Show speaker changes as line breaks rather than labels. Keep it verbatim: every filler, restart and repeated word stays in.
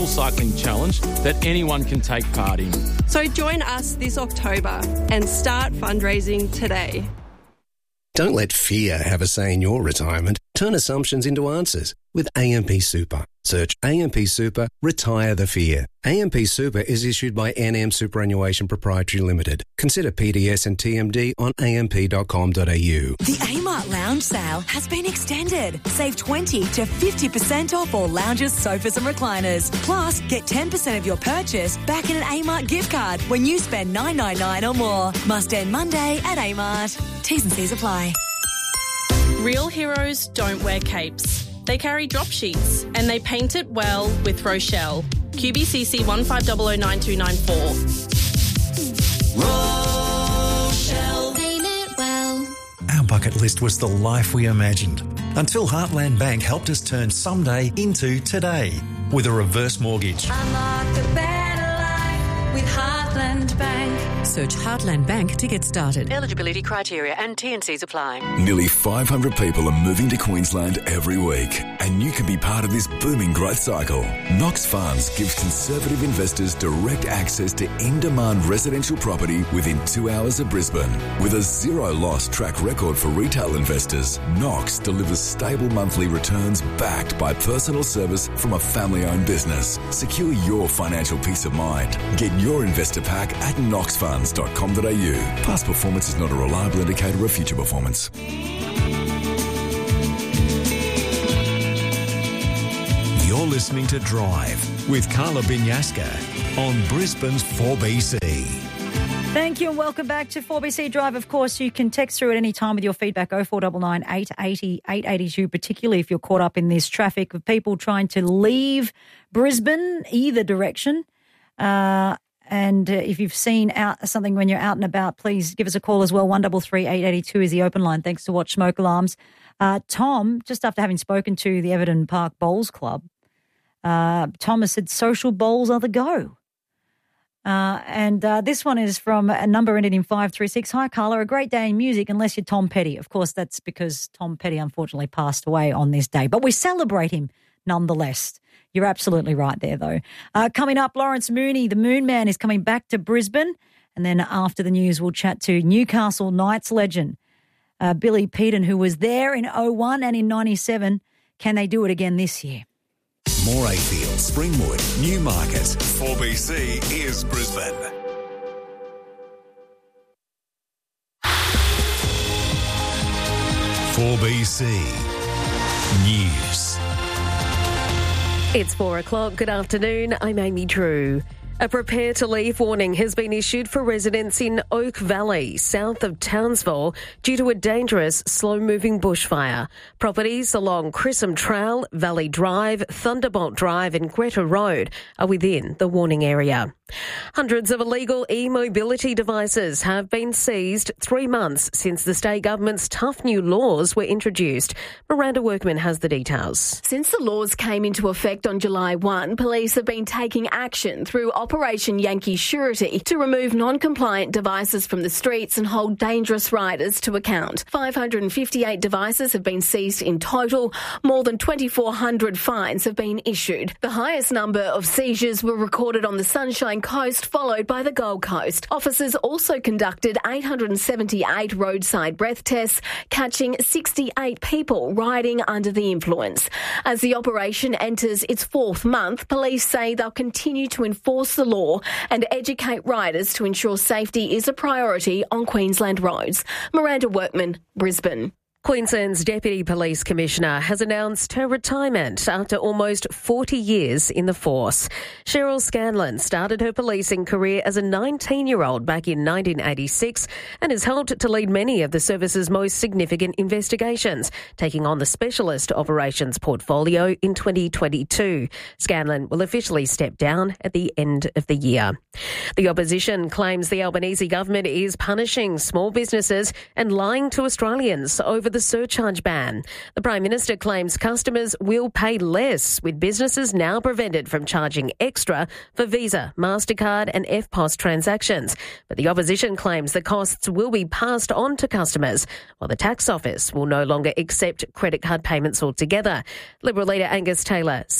cycling challenge that anyone can take part in.
So join us this October and start fundraising today.
Don't let fear have a say in your retirement. Turn assumptions into answers with A M P Super. Search A M P Super, retire the fear. A M P Super is issued by N M Superannuation Proprietary Limited. Consider P D S and T M D on a m p dot com dot a u.
The Amart Lounge sale has been extended. Save twenty to fifty percent off all lounges, sofas and recliners. Plus, get ten percent of your purchase back in an Amart gift card when you spend nine dollars ninety-nine or more. Must end Monday at Amart. T's and C's apply.
Real heroes don't wear capes. They carry drop sheets and they paint it well with Rochelle. Q B C C one five zero zero nine two nine four.
Rochelle. Paint it well. Our bucket list was the life we imagined until Heartland Bank helped us turn someday into today with a reverse mortgage.
Unlock a better life with Heartland Bank.
Search Heartland Bank to get started. Eligibility criteria and T and C's apply.
Nearly five hundred people are moving to Queensland every week, and you can be part of this booming growth cycle. Knox Funds gives conservative investors direct access to in-demand residential property within two hours of Brisbane. With a zero-loss track record for retail investors, Knox delivers stable monthly returns backed by personal service from a family-owned business. Secure your financial peace of mind. Get your investor pack at knox funds dot com dot a u. Past performance is not a reliable indicator of future performance.
You're listening to Drive with Carla Binyaska on Brisbane's four B C.
Thank you and welcome back to four B C Drive. Of course, you can text through at any time with your feedback, oh four nine nine, eight eight zero, eight eight two, particularly if you're caught up in this traffic of people trying to leave Brisbane, either direction. Uh, and uh, if you've seen out something when you're out and about, please give us a call as well. one three three, eight eight two is the open line. Thanks to Watch Smoke Alarms. Uh, Tom, just after having spoken to the Everton Park Bowls Club, uh, Tom has said social bowls are the go. Uh, and uh, this one is from a number ended in five three six. Hi, Carla. A great day in music unless you're Tom Petty. Of course, that's because Tom Petty unfortunately passed away on this day. But we celebrate him nonetheless. You're absolutely right there, though. Uh, coming up, Lawrence Mooney, the Moon Man, is coming back to Brisbane. And then after the news, we'll chat to Newcastle Knights legend uh, Billy Peden, who was there in oh one and in ninety-seven. Can they do it again this year?
Morayfield, Springwood, Newmarket. four B C is Brisbane. four B C News.
It's four o'clock. Good afternoon. I'm Amy Drew. A prepare to leave warning has been issued for residents in Oak Valley, south of Townsville, due to a dangerous, slow-moving bushfire. Properties along Chisholm Trail, Valley Drive, Thunderbolt Drive and Greta Road are within the warning area. Hundreds of illegal e-mobility devices have been seized three months since the state government's tough new laws were introduced. Miranda Workman has the details.
Since the laws came into effect on July first, police have been taking action through Operation Yankee Surety to remove non-compliant devices from the streets and hold dangerous riders to account. five hundred fifty-eight devices have been seized in total. More than twenty-four hundred fines have been issued. The highest number of seizures were recorded on the Sunshine Coast, followed by the Gold Coast. Officers also conducted eight hundred seventy-eight roadside breath tests, catching sixty-eight people riding under the influence. As the operation enters its fourth month, police say they'll continue to enforce the law and educate riders to ensure safety is a priority on Queensland roads. Miranda Workman, Brisbane.
Queensland's Deputy Police Commissioner has announced her retirement after almost forty years in the force. Cheryl Scanlon started her policing career as a nineteen-year-old back in nineteen eighty-six and has helped to lead many of the service's most significant investigations, taking on the Specialist Operations portfolio in twenty twenty-two. Scanlon will officially step down at the end of the year. The opposition claims the Albanese government is punishing small businesses and lying to Australians over the surcharge ban. The Prime Minister claims customers will pay less, with businesses now prevented from charging extra for Visa, MasterCard and F P O S transactions. But the opposition claims the costs will be passed on to customers, while the tax office will no longer accept credit card payments altogether. Liberal leader Angus Taylor